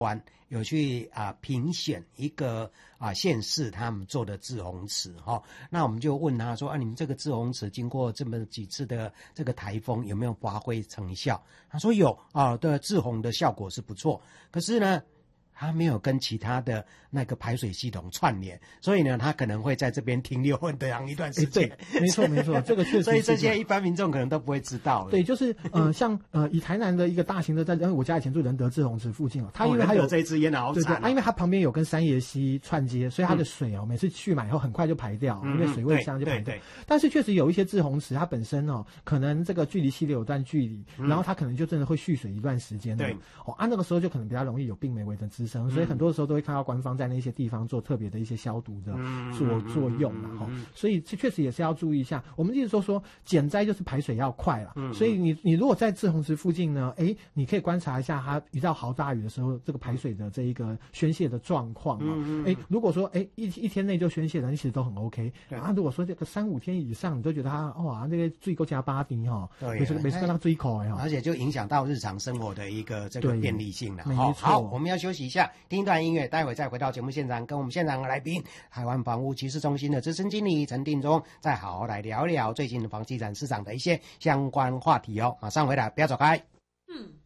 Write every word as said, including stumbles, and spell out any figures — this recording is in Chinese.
湾有去啊评选一个啊县市他们做的滞洪池哈、哦，那我们就问他说啊，你们这个滞洪池经过这么几次的这个台风有没有发挥成效？他说有啊，对，滞洪的效果是不错，可是呢，它没有跟其他的那个排水系统串联，所以呢，它可能会在这边停留很长一段时间。 欸、对，没错没错，这个确实。 所以这些一般民众可能都不会知道。 对，就是呃，像呃，以台南的一个大型的，在我家以前住仁德滞洪池附近哦，它因为它有、 哦、这一支淹的好惨、哦， 对对，啊，因为它旁边有跟三爷溪串接，所以它的水哦，嗯、每次蓄满以后很快就排掉，嗯、因为水位上就排掉。但是确实有一些滞洪池，它本身哦，可能这个距离溪流有段距离，嗯、然后它可能就真的会蓄水一段时间的。对，哦，啊，那个时候就可能比较容易有病媒微的滋生，所以很多时候都会看到官方在那些地方做特别的一些消毒的作作用了哈，所以这确实也是要注意一下。我们一直说说减灾就是排水要快了，所以你你如果在滞洪池附近呢，哎，你可以观察一下它遇到豪大雨的时候，这个排水的这一个宣泄的状况啊。哎，如果说哎一一天内就宣泄了，其实都很 OK。啊，如果说这个三五天以上，你都觉得它哇那个水够加八滴哈，每次每次跟它追口哎， 而且就影响到日常生活的一个这个便利性了。 没错， 好，我们要休息一下，听一段音乐，待会再回到节目现场，跟我们现场的来宾，台湾房屋趋势中心的资深经理陈定中，再好好来聊一聊最近的房地产市场的一些相关话题哦。马上回来，不要走开。嗯。